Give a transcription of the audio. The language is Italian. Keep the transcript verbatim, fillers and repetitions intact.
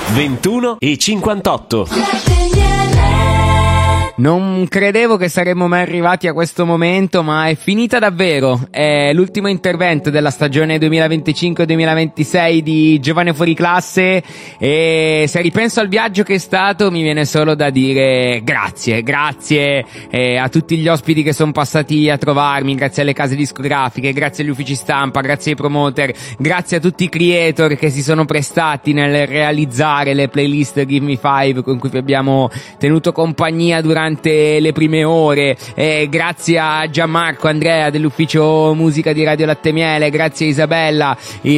ventuno e cinquantotto. Non credevo che saremmo mai arrivati a questo momento, ma è finita davvero. È l'ultimo intervento della stagione duemilaventicinque duemilaventisei di Giovane Fuori Classe e se ripenso al viaggio che è stato mi viene solo da dire grazie, grazie eh, a tutti gli ospiti che sono passati a trovarmi, grazie alle case discografiche, grazie agli uffici stampa, grazie ai promoter, grazie a tutti i creator che si sono prestati nel realizzare le playlist Give Me Five con cui vi abbiamo tenuto compagnia durante le prime ore, eh, grazie a Gianmarco, Andrea dell'ufficio musica di Radio Latte Miele, grazie a Isabella,